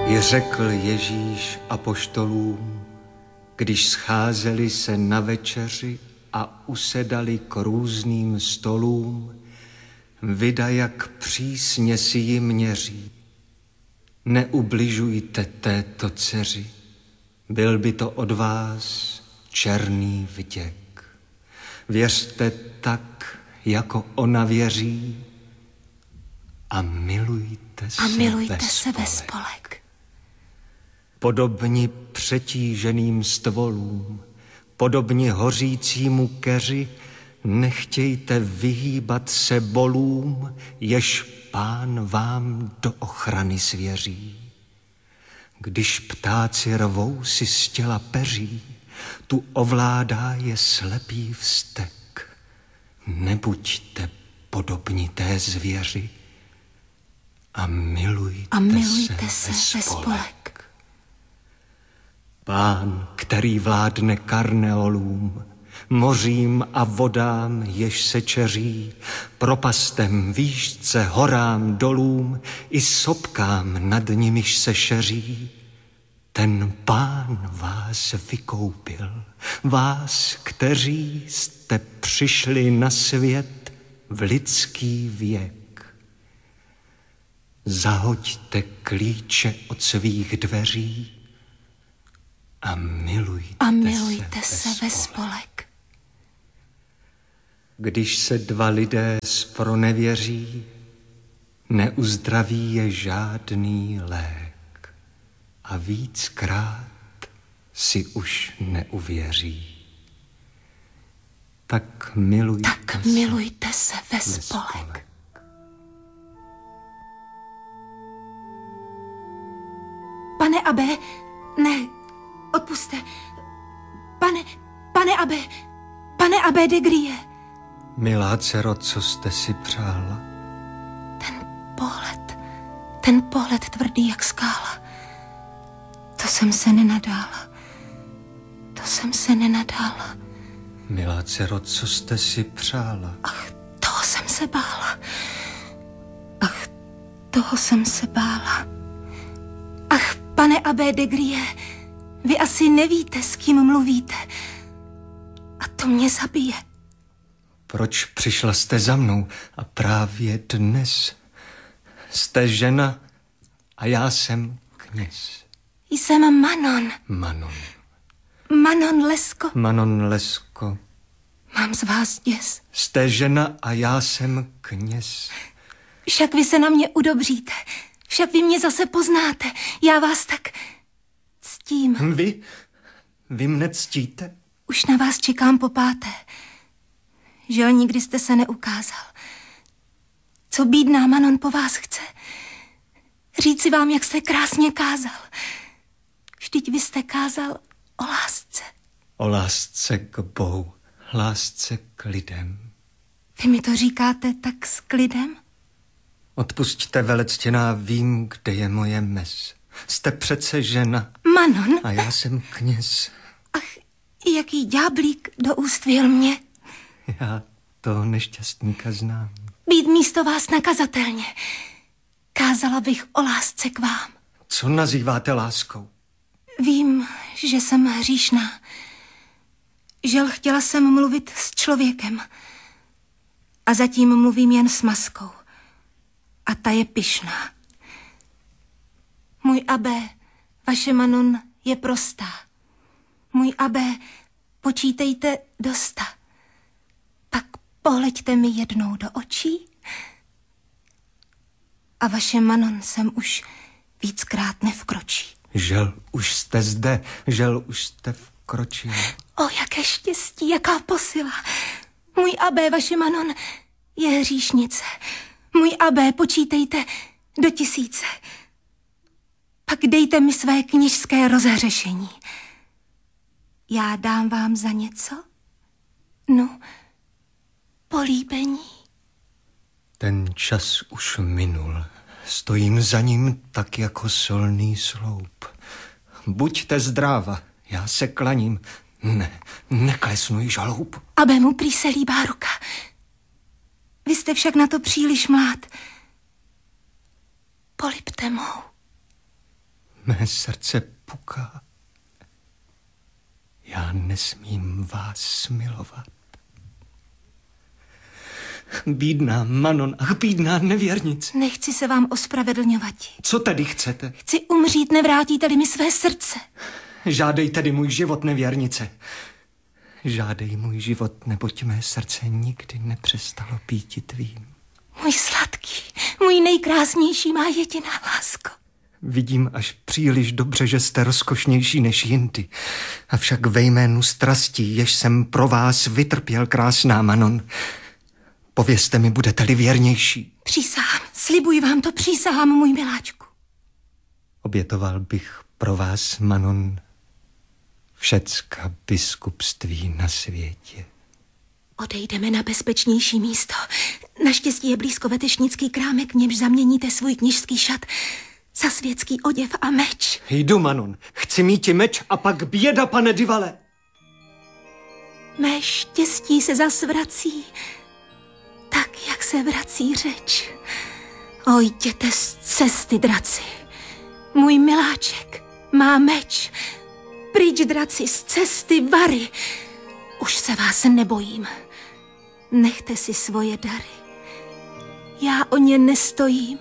I řekl Ježíš apoštolům, když scházeli se na večeři a usedali k různým stolům, vida, jak přísně si ji měří. Neubližujte této dceři, byl by to od vás černý vděk. Věřte tak, jako ona věří, a milujte se ve spolek. Podobni přetíženým stvolům, podobni hořícímu keři, nechtějte vyhýbat se bolům, jež Pán vám do ochrany svěří. Když ptáci rvou si z těla peří, tu ovládá je slepý vztek. Nebuďte podobni té zvěři a milujte se ve spolek. Pán, který vládne karneolům, mořím a vodám, jež se čeří, propastem, výšce, horám, dolům i sopkám, nad nimiž se šeří. Ten Pán vás vykoupil, vás, kteří jste přišli na svět v lidský věk. Zahoďte klíče od svých dveří a milujte se ve spolek. Když se dva lidé zpronevěří, neuzdraví je žádný lék a víckrát si už neuvěří. Tak milujte se ve spolek. Pane Abe, ne, odpusťte. Pane Abe de Grie. Milá dcero, co jste si přála? Ten pohled tvrdý jak skála. To jsem se nenadála. Milá dcero, co jste si přála? Ach, toho jsem se bála. Ach, pane Abe de Grie, vy asi nevíte, s kým mluvíte. A to mě zabije. Proč přišla jste za mnou a právě dnes? Jste žena a já jsem kněz. Jsem Manon. Manon Lesko. Mám z vás děs. Jste žena a já jsem kněz. Však vy se na mě udobříte. Však vy mě zase poznáte. Já vás tak ctím. Vy mne ctíte? Už na vás čekám po 5. Žel, nikdy jste se neukázal. Co bídná Manon po vás chce? Říci vám, jak jste krásně kázal. Vždyť vy jste kázal o lásce. O lásce k Bohu, lásce k lidem. Vy mi to říkáte tak s klidem? Odpusťte, velectěná, vím, kde je moje mez. Jste přece žena. Manon. A já jsem kněz. Ach, jaký ďáblík do úst vjel mě. Já toho nešťastníka znám. Být místo vás nakazatelně. Kázala bych o lásce k vám. Co nazýváte láskou? Vím, že jsem hříšná. Žel, chtěla jsem mluvit s člověkem. A zatím mluvím jen s maskou. A ta je pyšná. Můj Abe, vaše Manon je prostá. Můj Abe, počítejte do 100. Pak pohleďte mi jednou do očí. A vaše Manon sem už víckrát nevkročí. Žel, už jste zde, žel, už jste vkročila. O, jaké štěstí, jaká posila. Můj Abe, vaše Manon je hříšnice. Můj Abe, počítejte do 1000. Pak dejte mi své kněžské rozhřešení. Já dám vám za něco? No, políbení. Ten čas už minul. Stojím za ním tak jako solný sloup. Buďte zdráva, já se klaním. Ne, neklesnu již hloub. Abe mu prý se líbá ruka. Vy jste však na to příliš mlád. Polibte mou. Mé srdce puká. Já nesmím vás smilovat. Bídná Manon, ach, bídná nevěrnice. Nechci se vám ospravedlňovat. Co tedy chcete? Chci umřít, nevrátíte-li mi své srdce. Žádej tedy můj život, nevěrnice. Žádej můj život, neboť mé srdce nikdy nepřestalo býti tvým. Můj sladký, můj nejkrásnější, má jediná lásko. Vidím až příliš dobře, že jste rozkošnější než jindy. Avšak ve jménu strastí, jež jsem pro vás vytrpěl, krásná Manon, povězte mi, budete-li věrnější. Přísahám, slibuji vám to, přísahám, můj miláčku. Obětoval bych pro vás, Manon, všecka biskupství na světě. Odejdeme na bezpečnější místo. Naštěstí je blízko vetešnický krámek, v němž zaměníte svůj kněžský šat za světský oděv a meč. Jdu, Manon. Chci mít meč a pak běda, pane Divale. Mé štěstí se zas vrací, tak, jak se vrací řeč. O, jděte z cesty, draci. Můj miláček má meč. Pryč, draci, z cesty Vary. Už se vás nebojím. Nechte si svoje dary. Já o ně nestojím.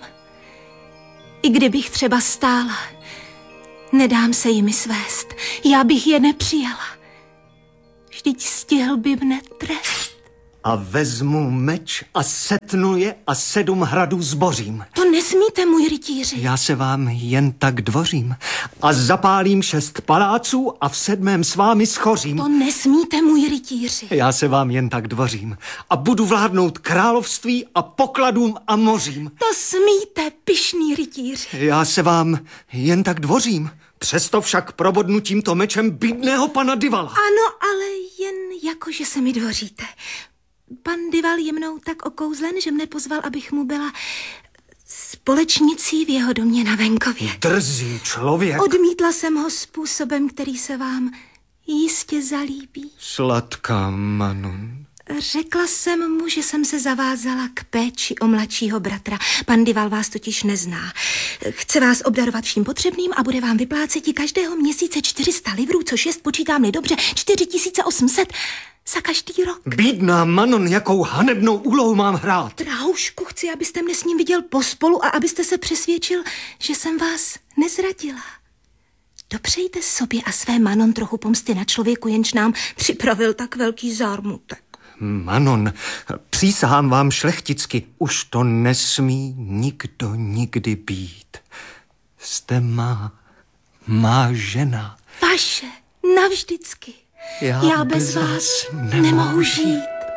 I kdybych třeba stála, nedám se jimi svést. Já bych je nepřijala. Vždyť stihl by mne trest. A vezmu meč a setnu je a 7 hradů zbořím. To nesmíte, můj rytíři. Já se vám jen tak dvořím a zapálím 6 paláců a v 7. s vámi schořím. To nesmíte, můj rytíři. Já se vám jen tak dvořím a budu vládnout království a pokladům a mořím. To smíte, pyšný rytíři. Já se vám jen tak dvořím, přesto však probodnu tímto mečem bídného pana Divala. Ano, ale jen jako, že se mi dvoříte. Pan Dival je mnou tak okouzlen, že mne pozval, abych mu byla společnicí v jeho domě na venkově. Drzý člověk. Odmítla jsem ho způsobem, který se vám jistě zalíbí. Sladká Manon. Řekla jsem mu, že jsem se zavázala k péči o mladšího bratra. Pan Dival vás totiž nezná. Chce vás obdarovat vším potřebným a bude vám vyplácet každého měsíce 400 livrů, což jest, počítám-li dobře, 4800 za každý rok. Bídná Manon, jakou hanebnou úlohu mám hrát. Drahoušku, chci, abyste mne s ním viděl pospolu a abyste se přesvědčil, že jsem vás nezradila. Dopřejte sobě a své Manon trochu pomsty na člověku, jenž nám připravil tak velký zármutek. Manon, přísahám vám šlechticky, už to nesmí nikdo nikdy být. Jste má žena. Vaše, navždycky. Já bez vás nemohu žít.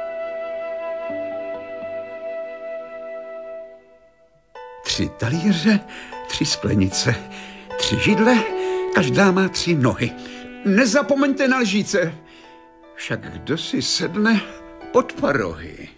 Tři talíře, 3 sklenice, 3 židle, každá má 3 nohy. Nezapomeňte na lžíce, však kdo si sedne pod parohy.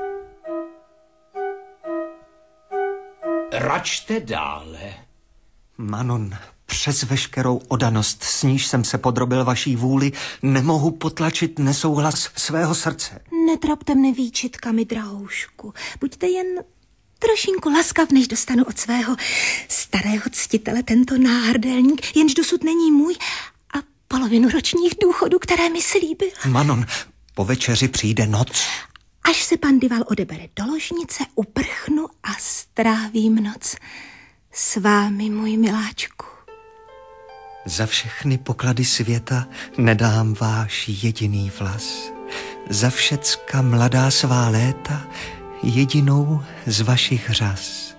Račte dále. Manon, přes veškerou odanost, s níž jsem se podrobil vaší vůli, nemohu potlačit nesouhlas svého srdce. Netrapte mne výčitkami, drahoušku. Buďte jen trošinku laskav, než dostanu od svého starého ctitele tento náhrdelník, jenž dosud není můj, a polovinu ročních důchodů, které mi slíbil. Manon, po večeři přijde noc. Až se pan Dival odebere do ložnice, uprchnu a strávím noc s vámi, můj miláčku. Za všechny poklady světa nedám váš jediný vlas. Za všecka mladá svá léta jedinou z vašich řas.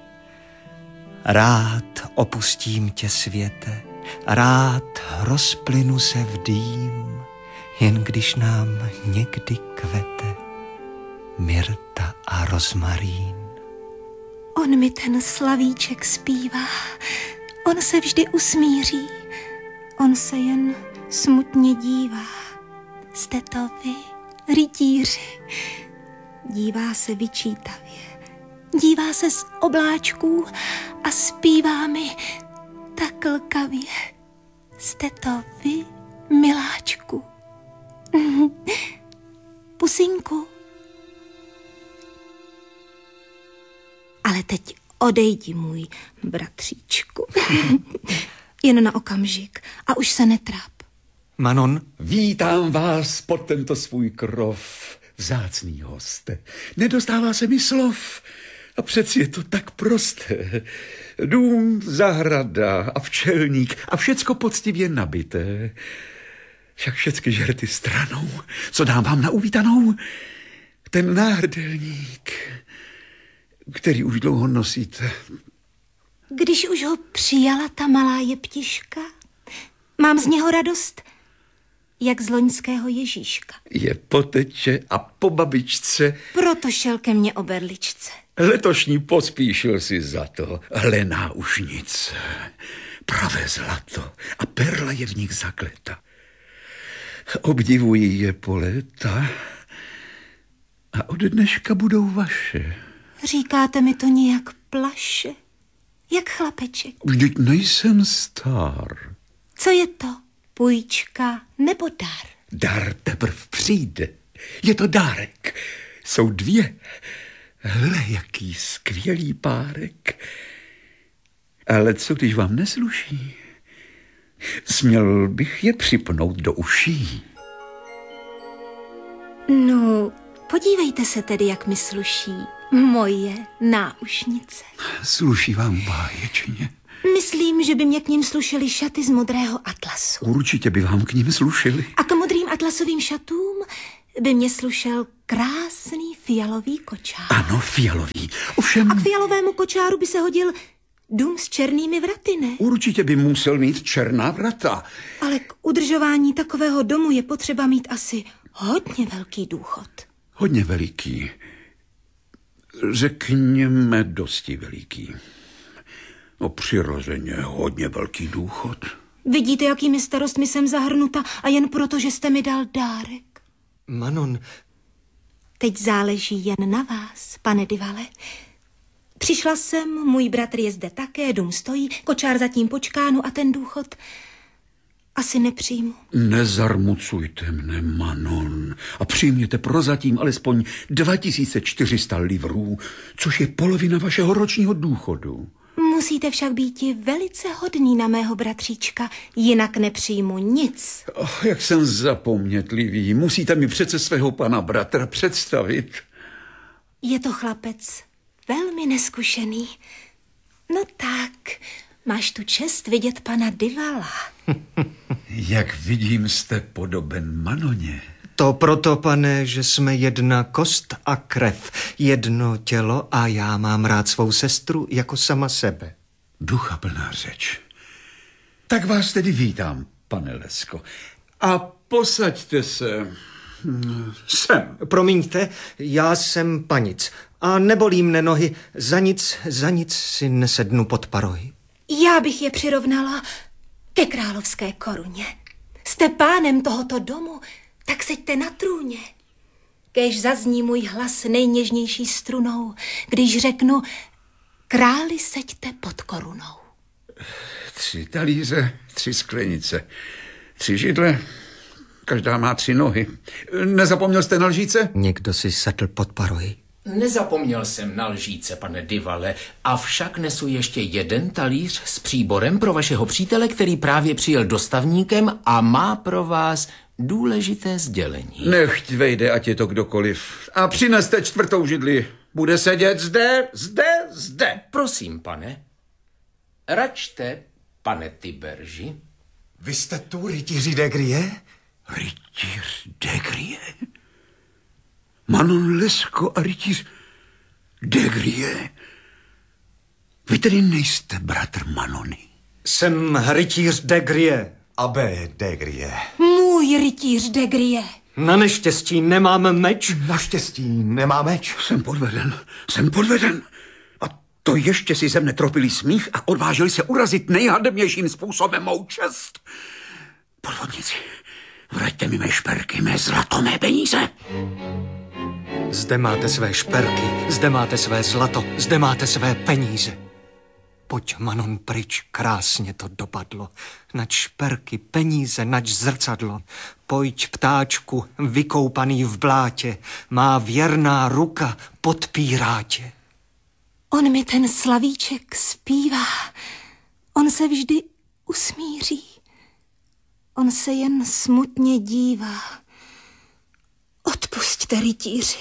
Rád opustím tě, světe, rád rozplynu se v dým, jen když nám někdy kvete myrta a rozmarín. On mi ten slavíček zpívá, on se vždy usmíří, on se jen smutně dívá. Jste to vy, rytíři. Dívá se vyčítavě, dívá se z obláčků a zpívá mi tak lkavě. Jste to vy, miláčku. Pusinku. Ale teď odejdi, můj bratříčku. Jen na okamžik a už se netráp. Manon, Vítám vás pod tento svůj krov, vzácný hoste. Nedostává se mi slov a přeci je to tak prosté. Dům, zahrada a včelník a všecko poctivě nabité. Však všecky žerty stranou, co dám vám na uvítanou? Ten náhrdelník, který už dlouho nosíte. Když už ho přijala ta malá jeptiška, mám z něho radost, jak z loňského Ježíška. Je po teče a po babičce. Proto šel ke mně o berličce. Letošní pospíšil si za to. Hlená už nic. Pravé zlato a perla je v nich zakleta. Obdivují je po léta a od dneška budou vaše. Říkáte mi to nějak plaše, jak chlapeček. Vždyť nejsem star. Co je to? Půjčka nebo dar? Dar teprv přijde. Je to dárek. Jsou dvě. Hle, jaký skvělý párek. Ale co když vám nesluší? Směl bych je připnout do uší. No, podívejte se tedy, jak mi sluší moje náušnice. Sluší vám báječně. Myslím, že by mě k ním slušely šaty z modrého atlasu. Určitě by vám k ním slušely. A k modrým atlasovým šatům by mě slušel krásný fialový kočár. Ano, fialový. Ovšem... A k fialovému kočáru by se hodil dům s černými vraty, ne? Určitě by musel mít černá vrata. Ale k udržování takového domu je potřeba mít asi hodně velký důchod. Hodně veliký. Řekněme dosti veliký. No přirozeně hodně velký důchod. Vidíte, jakými starostmi jsem zahrnuta a jen proto, že jste mi dal dárek. Manon, Teď záleží jen na vás, pane Divale. Přišla jsem, můj bratr je zde také, dům stojí, kočár zatím počkánu a ten důchod asi nepřijmu. Nezarmucujte mne, Manon, a přijměte prozatím alespoň 2400 livrů, což je polovina vašeho ročního důchodu. Musíte však býti velice hodný na mého bratříčka, jinak nepřijmu nic. Jak jsem zapomnětlivý, musíte mi přece svého pana bratra představit. Je to chlapec velmi neskušený. No tak, máš tu čest vidět pana Divala. Jak vidím, jste podoben Manoně. to proto, pane, že jsme jedna kost a krev, jedno tělo a já mám rád svou sestru jako sama sebe. Ducha plná řeč. Tak vás tedy vítám, pane Lesko. A posaďte se sem. Promiňte, já jsem panic a nebolí mne nohy, za nic si nesednu pod parohy. Já bych je přirovnala ke královské koruně. Jste pánem tohoto domu, tak seďte na trůně. Kéž zazní můj hlas nejněžnější strunou, když řeknu, králi seďte pod korunou. 3 talíře, 3 sklenice, 3 židle, každá má 3 nohy. Nezapomněl jste na lžíce? Někdo si sedl pod parohy. Nezapomněl jsem na lžíce, pane Divale, avšak nesu ještě 1 talíř s příborem pro vašeho přítele, který právě přijel dostavníkem a má pro vás důležité sdělení. Nechť vejde, ať je to kdokoliv. A přineste 4. židli. Bude sedět zde. Prosím, pane. Račte, pane Tiberži. Vy jste tu, rytíři de Grie? Rytíř de Grie? Manon Lesko a rytíř de Grie? Vy tedy nejste bratr Manony? Jsem rytíř de Grie. Abbé de Grie. Můj rytíř de Grie. Na neštěstí nemám meč. Naštěstí nemá meč. Jsem podveden. A to ještě si ze mne tropili smích a odvážili se urazit nejhadebnějším způsobem mou čest. Podvodníci, vraťte mi mé šperky, mé zlato, mé peníze. Zde máte své šperky, zde máte své zlato, zde máte své peníze. Pojď, Manon, pryč, krásně to dopadlo. Nač šperky, peníze, nač zrcadlo. Pojď, ptáčku, vykoupaný v blátě, má věrná ruka podpírá tě. On mi ten slavíček zpívá. On se vždy usmíří. On se jen smutně dívá. Odpusťte, rytíři.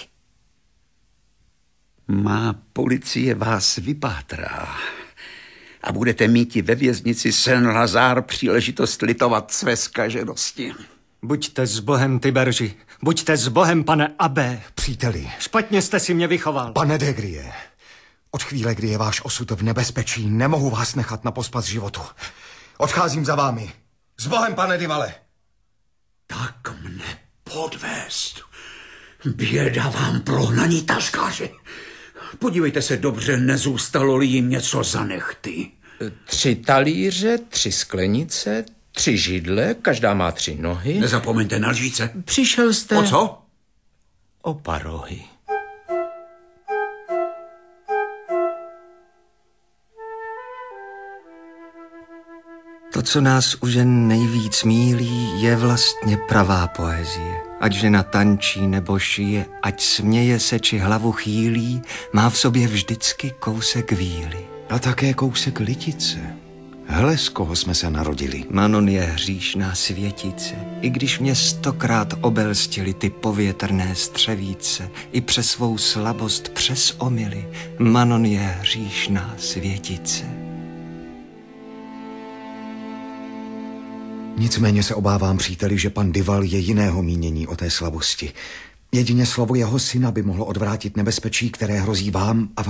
Má policie vás vypátrá a budete mít i ve věznici Saint-Lazare příležitost litovat své zkaženosti. Buďte s Bohem, Tiberži. Buďte s Bohem, pane Abbé. Příteli, Špatně jste si mě vychoval. pane de Grie, od chvíle, kdy je váš osud v nebezpečí, nemohu vás nechat na pospas životu. Odcházím za vámi. S Bohem, pane Divale. Tak mne podvést. Běda vám, prohnaní taškáři. Podívejte se dobře, nezůstalo-li jim něco za nechty. 3 talíře, 3 sklenice, 3 židle, každá má 3 nohy. Nezapomeňte na lžíce. Přišel jste... O co? O parohy. To, co nás u žen nejvíc mílí, je vlastně pravá poezie. Ať žena tančí nebo šije, ať směje se či hlavu chýlí, má v sobě vždycky kousek víly. A také kousek litice. Hele, z koho jsme se narodili. Manon je hříšná světice, i když mě 100krát obelstily ty povětrné střevíce, i přes svou slabost, přes omyly, Manon je hříšná světice. Nicméně se obávám, příteli, že pan Dival je jiného mínění o té slabosti. Jedině slovo jeho syna by mohlo odvrátit nebezpečí, které hrozí vám a